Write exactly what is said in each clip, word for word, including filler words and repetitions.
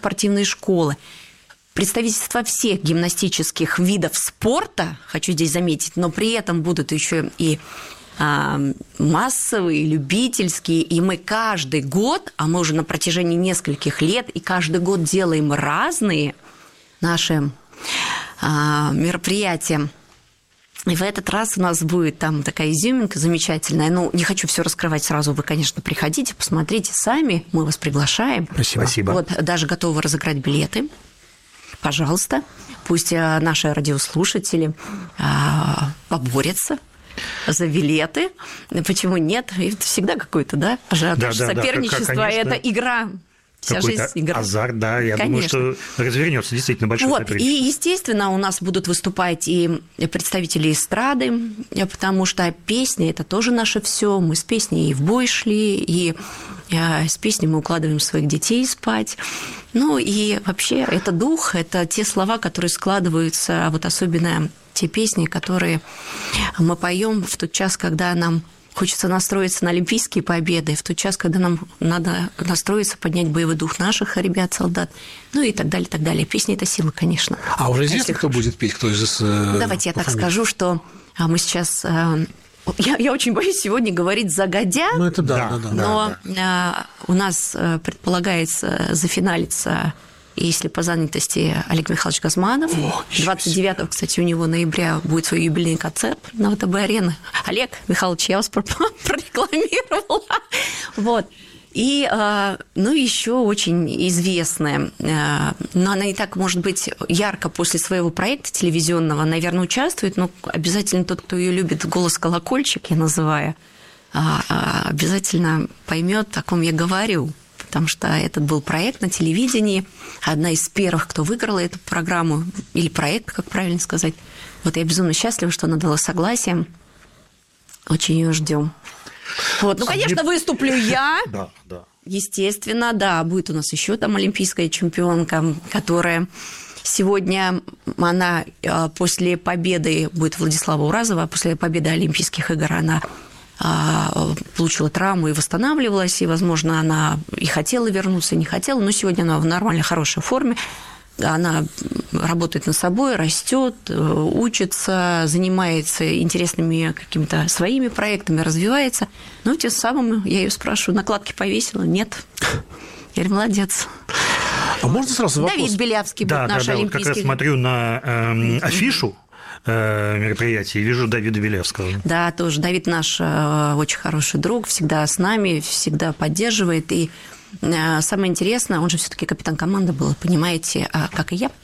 спортивные школы. Представительство всех гимнастических видов спорта, хочу здесь заметить, но при этом будут еще и а, массовые, любительские, и мы каждый год, а мы уже на протяжении нескольких лет, и каждый год делаем разные наши а, мероприятия. И в этот раз у нас будет там такая изюминка замечательная. Ну, не хочу все раскрывать сразу. Вы, конечно, приходите, посмотрите сами. Мы вас приглашаем. Спасибо. Вот, даже готовы разыграть билеты. Пожалуйста, пусть наши радиослушатели а, поборются за билеты. Почему нет? Это всегда какой-то, да, ажиотаж, да, да, соперничество, да, это игра. Вся какой-то жизнь игра. Азарт, да, я Конечно. думаю, что развернется действительно большой вот, соперничество. И, естественно, у нас будут выступать и представители эстрады, потому что песня – это тоже наше все. Мы с песней и в бой шли, и с песней мы укладываем своих детей спать. Ну и вообще это дух, это те слова, которые складываются, а вот особенно те песни, которые мы поем в тот час, когда нам хочется настроиться на олимпийские победы, в тот час, когда нам надо настроиться, поднять боевой дух наших ребят, солдат, ну и так далее, так далее. Песня – это сила, конечно. А уже известно, кто будет петь, кто из... Давайте я так скажу, что мы сейчас... Я, я очень боюсь сегодня говорить загодя, ну, это да, да, да, но да, да. у нас предполагается зафиналиться, если по занятости, Олег Михайлович Газманов. О, двадцать девятого, кстати, у него ноября будет свой юбилейный концерт на ВТБ-арене. Олег Михайлович, я вас прорекламировала. Вот. И, ну, еще очень известная, но она не так, может быть, ярко после своего проекта телевизионного, наверное, участвует, но обязательно тот, кто ее любит, «Голос колокольчик», я называю, обязательно поймет, о ком я говорю, потому что этот был проект на телевидении, одна из первых, кто выиграла эту программу, или проект, как правильно сказать. Вот я безумно счастлива, что она дала согласие. Очень ее ждем. Вот. Ну, конечно, выступлю я. Да, да. Естественно, да. Будет у нас еще там олимпийская чемпионка, которая сегодня, она после победы, будет Владислава Уразова, после победы Олимпийских игр она получила травму и восстанавливалась, и, возможно, она и хотела вернуться, и не хотела, но сегодня она в нормальной, хорошей форме. Она работает над собой, растет, учится, занимается интересными какими-то своими проектами, развивается. Но тем самым я ее спрашиваю, накладки повесила? Нет. Я говорю, молодец. А можно сразу вопрос? Давид Белявский да, будет наш да, да, олимпийский. Вот как раз смотрю на э, афишу э, мероприятия и вижу Давида Белявского. Да, тоже. Давид наш э, очень хороший друг, всегда с нами, всегда поддерживает. И самое интересное, он же все-таки капитан команды был, понимаете, как и я.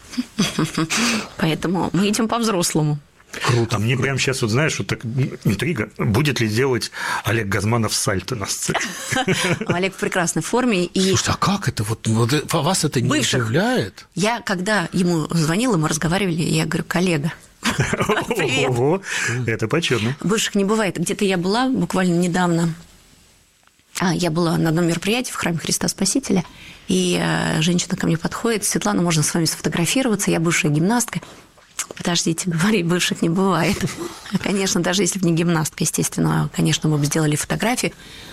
Поэтому мы идем по-взрослому. Круто. А мне прямо сейчас, вот знаешь, вот так интрига, будет ли делать Олег Газманов сальто на сцене? Олег в прекрасной форме. И... Слушайте, а как это? Вот, вот вас это не удивляет? Я, когда ему звонила, мы разговаривали, я говорю, коллега, привет. Ого, это почетно. Бывших не бывает. Где-то я была буквально недавно. А, я была на одном мероприятии в храме Христа Спасителя, и женщина ко мне подходит: Светлана, можно с вами сфотографироваться? Я бывшая гимнастка. Подождите, говори, бывших не бывает. Конечно, даже если бы не гимнастка, естественно, конечно, мы бы сделали фотографии.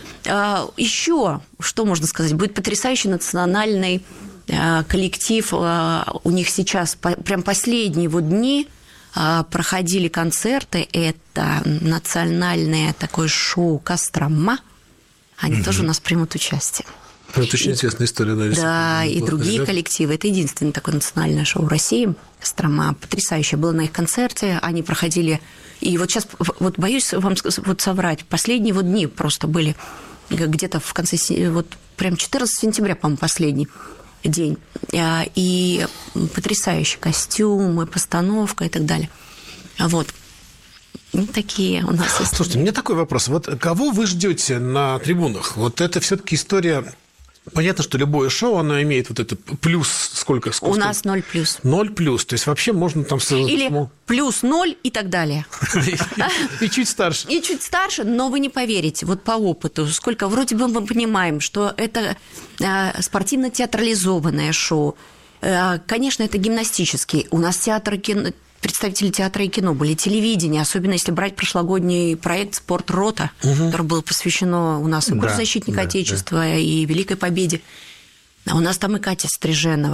Еще, что можно сказать, будет потрясающий национальный коллектив. У них сейчас прям последние его дни проходили концерты. Это национальное такое шоу «Кострома». Они mm-hmm. тоже у нас примут участие. Это очень интересная история, да. Да, и другие ребят. Коллективы. Это единственное такое национальное шоу России. «Кострома» потрясающее было на их концерте. Они проходили... И вот сейчас, вот боюсь вам вот соврать, последние вот дни просто были где-то в конце... Вот прям четырнадцатого сентября, по-моему, последний день. И потрясающие костюмы, постановка и так далее. Вот. Ну, такие у нас есть. Слушайте, у меня такой вопрос. Вот кого вы ждете на трибунах? Вот это все-таки история. Понятно, что любое шоу, оно имеет вот это плюс сколько? сколько у нас ноль плюс. Ноль плюс. То есть вообще можно там... Или плюс ноль и так далее. И чуть старше. И чуть старше, но вы не поверите, вот по опыту, сколько вроде бы мы понимаем, что это спортивно-театрализованное шоу. Конечно, это гимнастический. У нас театр кино... Представители театра и кино были, телевидение, особенно если брать прошлогодний проект «Спорт-рота», угу. который был посвящено у нас и «Госзащитнику да, Отечества», да, да. и Великой Победе. А у нас там и Катя Стриженова.